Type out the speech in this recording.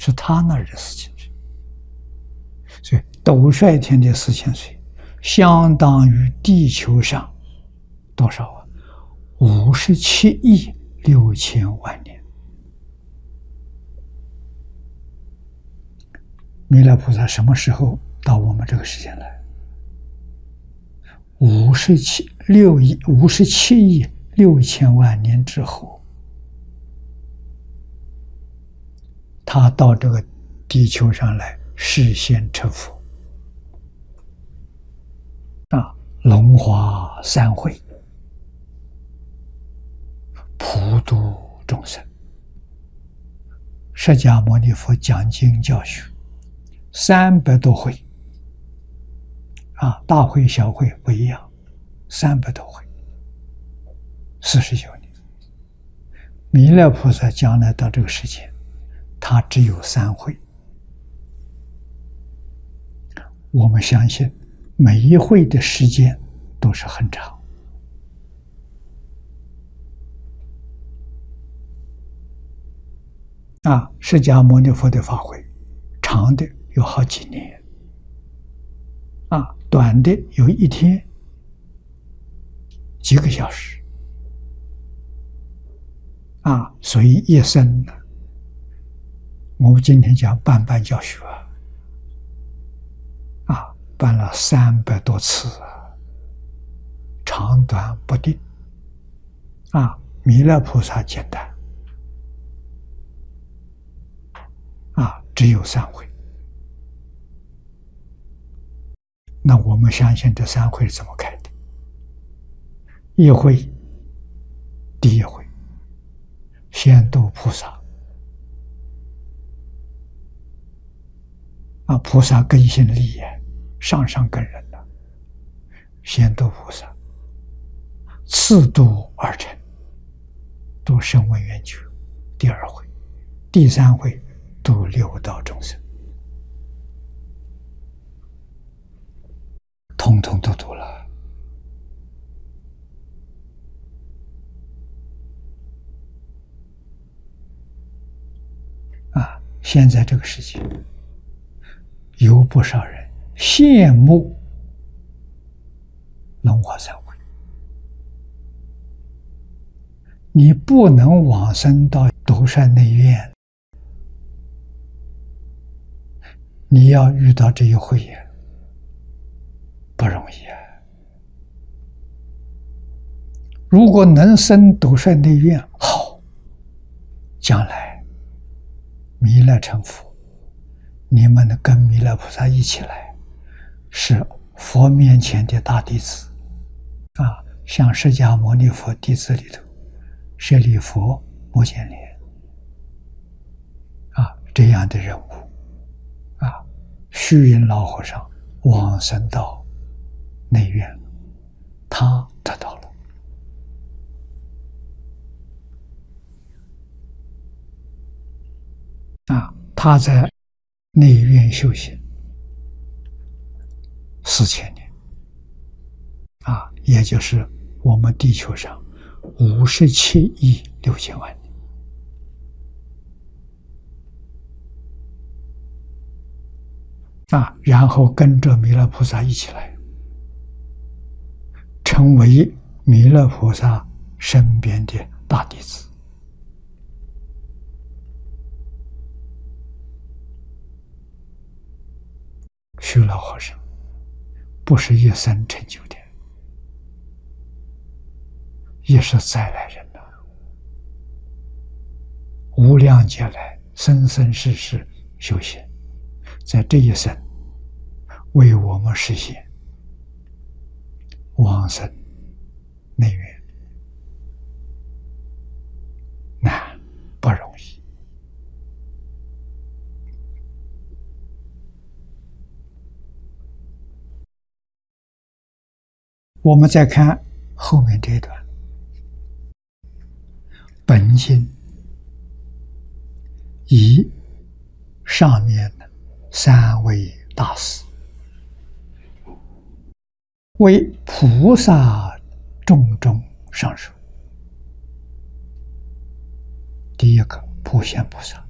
是他那儿的4000岁。所以斗率天的4000岁，相当于地球上多少啊？57亿6千万年。弥勒菩萨什么时候到我们这个世间来？57亿6千万年之后，他到这个地球上来示现成佛龙华三会，普度众生。释迦牟尼佛讲经教学300多回大会小会不一样，300多回，49年。弥勒菩萨将来到这个世界，他只有3会。我们相信每一会的时间都是很长。释迦牟尼佛的法会，长的有好几年，短的有1天，几个小时，所以一生呢，我们今天讲办教学办了300多次长短不定弥勒菩萨简单只有3会。那我们相信这3会是怎么开的？一会，第一会，先度菩萨菩萨根性利也，上根人了，先度菩萨，次度二乘，度声闻缘觉，第2会，第3会度6道众生，统统都度了。现在这个世界有不少人羡慕龙华三会，你不能往生到斗率内院，你要遇到这一会不容易如果能生斗率内院，好，将来弥勒成佛，你们跟弥勒菩萨一起来，是佛面前的大弟子像释迦牟尼佛弟子里头，舍利弗、摩犍连这样的人物虚云老和尚往生到内院，他得到了。他在内院修行4000年也就是我们地球上57亿6千万年。然后跟着弥勒菩萨一起来，成为弥勒菩萨身边的大弟子。虚老和尚不是一生成就的，也是再来人无量劫来生生世世修行，在这一生为我们实现往生内院，难，不容易。我们再看后面这一段，本经以上面的3位大师为菩萨重中上首。第一个普贤菩萨，